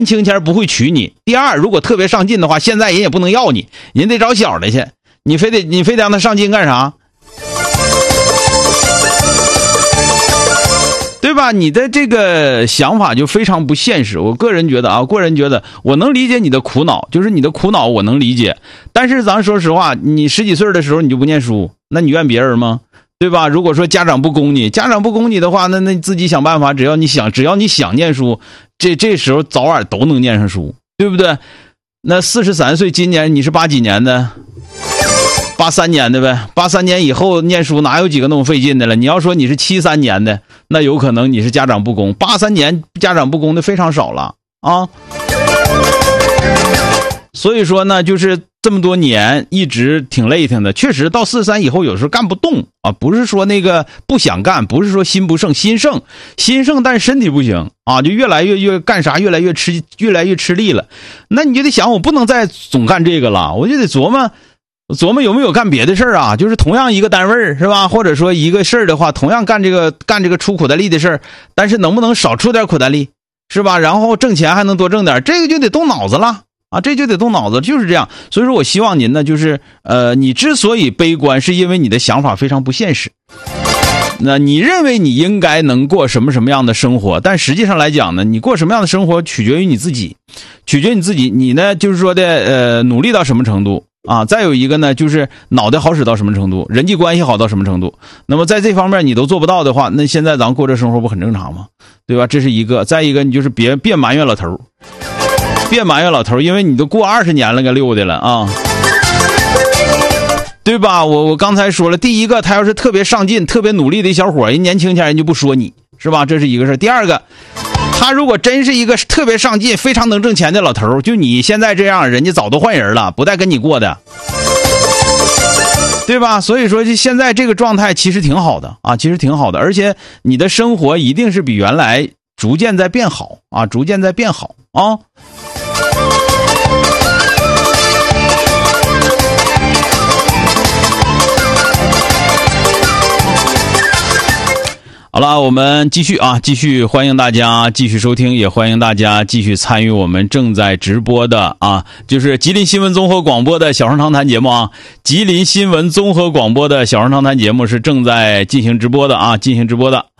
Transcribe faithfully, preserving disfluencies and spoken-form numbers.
轻前不会娶你。第二，如果特别上进的话，现在人也不能要你，人得找小的去，你非得你非得让他上进干啥？对吧？你的这个想法就非常不现实。我个人觉得啊，个人觉得我能理解你的苦恼，就是你的苦恼我能理解。但是咱说实话，你十几岁的时候你就不念书，那你怨别人吗？对吧？如果说家长不供你，家长不供你的话，那那你自己想办法，只要你想，只要你想念书，这这时候早晚都能念上书，对不对？那四十三岁，今年你是八几年的？八三年的呗，八三年以后念书哪有几个那么费劲的了？你要说你是七三年的，那有可能你是家长不公。八三年家长不公的非常少了啊。所以说呢，就是这么多年一直挺累挺的，确实到四十三以后有时候干不动啊，不是说那个不想干，不是说心不胜，心胜心胜，但是身体不行啊，就越来越越干啥越来越吃越来越吃力了。那你就得想，我不能再总干这个了，我就得琢磨。琢磨有没有干别的事儿啊？就是同样一个单位是吧？或者说一个事儿的话，同样干这个干这个出口袋力的事儿，但是能不能少出点口袋力，是吧？然后挣钱还能多挣点，这个就得动脑子了啊！这就得动脑子，就是这样。所以说我希望您呢，就是呃，你之所以悲观，是因为你的想法非常不现实。那你认为你应该能过什么什么样的生活，但实际上来讲呢，你过什么样的生活取决于你自己，取决于你自己。你呢，就是说的呃，努力到什么程度。啊，再有一个呢，就是脑袋好使到什么程度，人际关系好到什么程度。那么在这方面你都做不到的话，那现在咱过这生活不很正常吗？对吧？这是一个。再一个，你就是别别埋怨老头，别埋怨老头，因为你都过二十年了，个溜的了啊，对吧？我我刚才说了，第一个，他要是特别上进、特别努力的一小伙，人年轻前人就不说你是吧？这是一个事。第二个。他如果真是一个特别上进、非常能挣钱的老头，就你现在这样，人家早都换人了，不带跟你过的，对吧？所以说，现在这个状态其实挺好的啊，其实挺好的，而且你的生活一定是比原来逐渐在变好啊，逐渐在变好啊。好了，我们继续啊，继续欢迎大家继续收听，也欢迎大家继续参与我们正在直播的啊，就是吉林新闻综合广播的小声长谈节目啊，吉林新闻综合广播的小声长谈节目是正在进行直播的啊，进行直播的。